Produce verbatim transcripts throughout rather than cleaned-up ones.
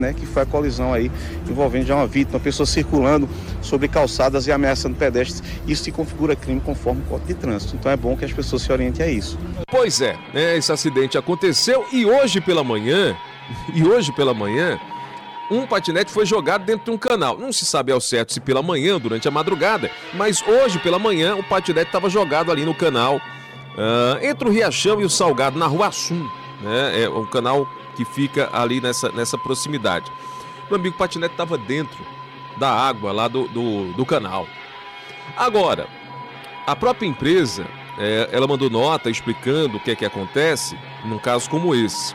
Né, que foi a colisão aí envolvendo já uma vítima, uma pessoa circulando sobre calçadas e ameaçando pedestres. Isso se configura crime conforme o Código de Trânsito. Então é bom que as pessoas se orientem a isso. Pois é, né, esse acidente aconteceu e hoje pela manhã, e hoje pela manhã, um patinete foi jogado dentro de um canal. Não se sabe ao certo se pela manhã, durante a madrugada, mas hoje pela manhã o patinete estava jogado ali no canal, uh, entre o Riachão e o Salgado, na Rua Assum, né, é um canal que fica ali nessa, nessa proximidade. Meu amigo, o patinete estava dentro da água lá do, do, do canal. Agora, a própria empresa, é, ela mandou nota explicando o que é que acontece num caso como esse.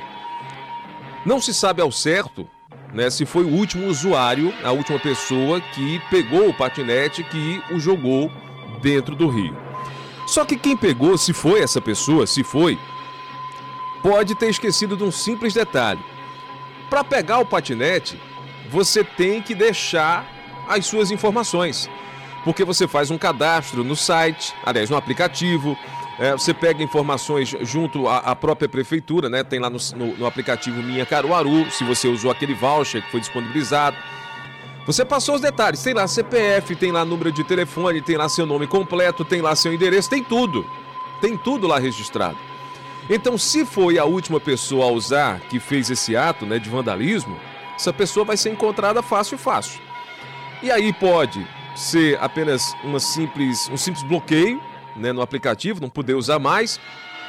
Não se sabe ao certo, né, se foi o último usuário, a última pessoa que pegou o patinete, que o jogou dentro do rio. Só que quem pegou, se foi essa pessoa, se foi, pode ter esquecido de um simples detalhe. Para pegar o patinete, você tem que deixar as suas informações. Porque você faz um cadastro no site, aliás, no aplicativo, é, você pega informações junto à, à própria prefeitura, né? Tem lá no, no, no aplicativo Minha Caruaru, se você usou aquele voucher que foi disponibilizado. Você passou os detalhes, tem lá C P F, tem lá número de telefone, tem lá seu nome completo, tem lá seu endereço, tem tudo. Tem tudo lá registrado. Então, se foi a última pessoa a usar que fez esse ato, né, de vandalismo, essa pessoa vai ser encontrada fácil, fácil. E aí pode ser apenas uma simples, um simples bloqueio, né, no aplicativo, não poder usar mais,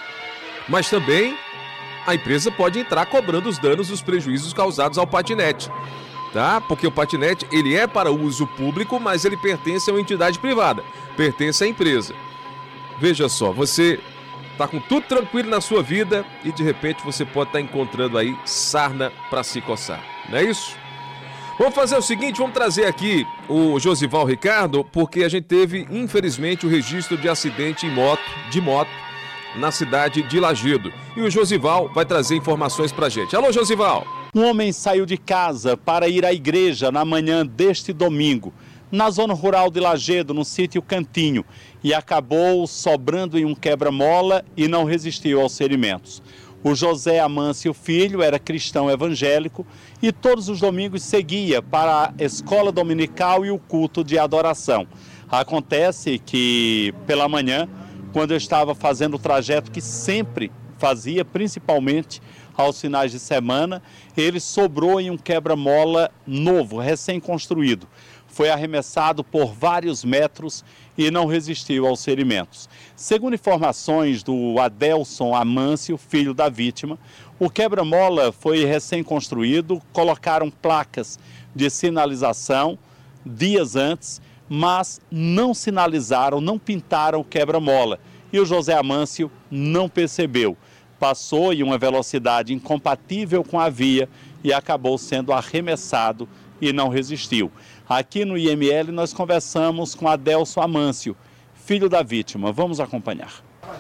mas também a empresa pode entrar cobrando os danos e os prejuízos causados ao patinete, tá? Porque o patinete, ele é para uso público, mas ele pertence a uma entidade privada, pertence à empresa. Veja só, você tá com tudo tranquilo na sua vida e de repente você pode estar encontrando aí sarna para se coçar, não é isso? Vamos fazer o seguinte, vamos trazer aqui o Josival Ricardo, porque a gente teve, infelizmente, o registro de acidente em moto, de moto na cidade de Lagedo. E o Josival vai trazer informações pra gente. Alô, Josival! Um homem saiu de casa para ir à igreja na manhã deste domingo, na zona rural de Lagedo, no sítio Cantinho, e acabou sobrando em um quebra-mola e não resistiu aos ferimentos. O José Amâncio Filho era cristão evangélico e todos os domingos seguia para a escola dominical e o culto de adoração. Acontece que pela manhã, quando eu estava fazendo o trajeto que sempre fazia, principalmente aos finais de semana, ele sobrou em um quebra-mola novo, recém-construído. Foi arremessado por vários metros e não resistiu aos ferimentos. Segundo informações do Adelson Amâncio, filho da vítima, o quebra-mola foi recém-construído, colocaram placas de sinalização dias antes, mas não sinalizaram, não pintaram o quebra-mola. E o José Amâncio não percebeu. Passou em uma velocidade incompatível com a via e acabou sendo arremessado e não resistiu. Aqui no I M L nós conversamos com Adelson Amâncio, filho da vítima. Vamos acompanhar.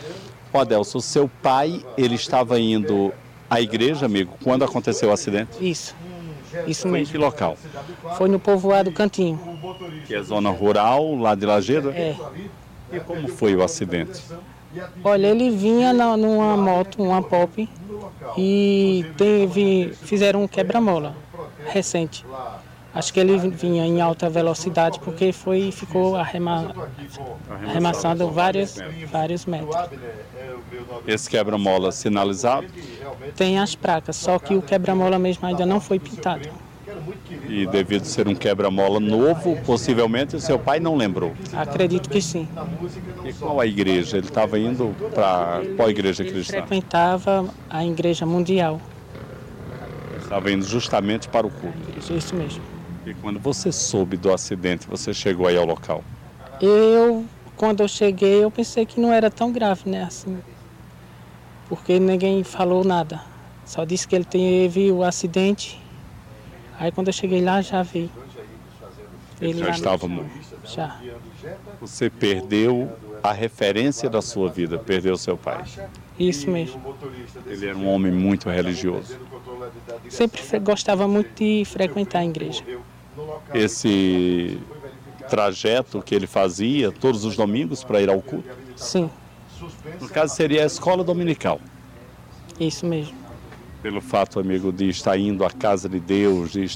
O Adelson, seu pai, ele estava indo à igreja, amigo, quando aconteceu o acidente? Isso, isso Foi mesmo. em que local? Foi no povoado Cantinho. Que é zona rural, lá de Lagedo? É. E como foi o acidente? Olha, ele vinha na, numa moto, uma pop, e teve, fizeram um quebra-mola recente. Acho que ele vinha em alta velocidade porque foi, ficou arrema, arremessado vários, vários metros. Esse quebra-mola sinalizado? Tem as placas, só que o quebra-mola mesmo ainda não foi pintado. E devido ser um quebra-mola novo, possivelmente o seu pai não lembrou. Acredito que sim. E qual a igreja? Ele estava indo para qual igreja Ele cristã? frequentava a Igreja Mundial. Estava indo justamente para o culto. Isso mesmo. E quando você soube do acidente, você chegou aí ao local? Eu, quando eu cheguei, eu pensei que não era tão grave, né, assim. Porque ninguém falou nada. Só disse que ele teve o acidente. Aí quando eu cheguei lá, já vi. Ele já estava morto? Já. Você perdeu a referência da sua vida, perdeu seu pai. Isso mesmo. Ele era um homem muito religioso. Sempre fre- gostava muito de frequentar a igreja. Esse trajeto que ele fazia todos os domingos para ir ao culto? Sim, No caso seria a escola dominical. isso mesmo. Pelo fato, amigo, de estar indo à casa de Deus, de